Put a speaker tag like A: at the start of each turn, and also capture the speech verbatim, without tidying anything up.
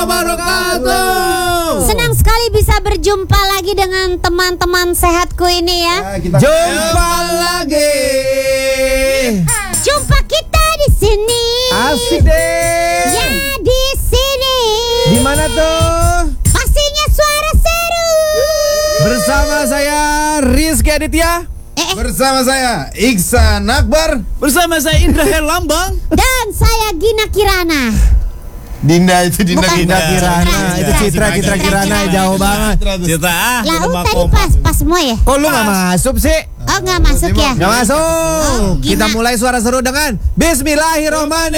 A: wabarakatuh.
B: Senang sekali bisa berjumpa lagi dengan teman-teman sehatku ini ya.
A: Ya, kita
C: Jumpa lagi.
B: Jumpa kita di sini.
C: Asik deh.
B: Ya di sini.
C: Di mana tuh?
B: Pastinya suara seru.
C: Bersama saya Rizky Aditya.
B: Eh, eh.
A: bersama saya Iksan Akbar.
C: Bersama saya Indra Herlambang.
B: Dan saya Gina Kirana.
A: Dinda itu Dinda
B: Bukan.
C: Dinda Kirana,
B: Citra,
C: itu Citra, Citra Kirana, jauh banget.
A: Citra ah.
B: Lah, oh, tadi pas pas semua ya?
C: Kok lu gak masuk sih?
B: Oh, nggak masuk ya?
C: Gak masuk.
B: Oh,
C: Kita
B: Gina.
C: mulai suara seru dengan Bismillahirrahmanirrahim.